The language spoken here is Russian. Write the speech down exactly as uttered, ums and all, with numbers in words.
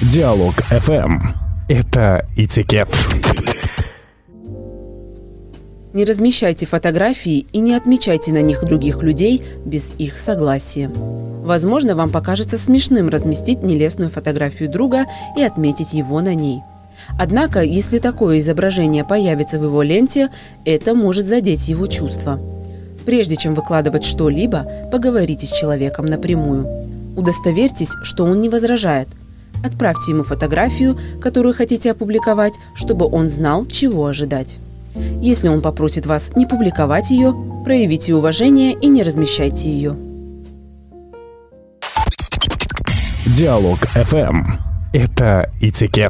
Диалог эф эм. Это этикет. Не размещайте фотографии и не отмечайте на них других людей без их согласия. Возможно, вам покажется смешным разместить нелестную фотографию друга и отметить его на ней. Однако, если такое изображение появится в его ленте, это может задеть его чувства. Прежде чем выкладывать что-либо, поговорите с человеком напрямую. Удостоверьтесь, что он не возражает. Отправьте ему фотографию, которую хотите опубликовать, чтобы он знал, чего ожидать. Если он попросит вас не публиковать ее, проявите уважение и не размещайте ее. Диалог эф эм. Это этикет.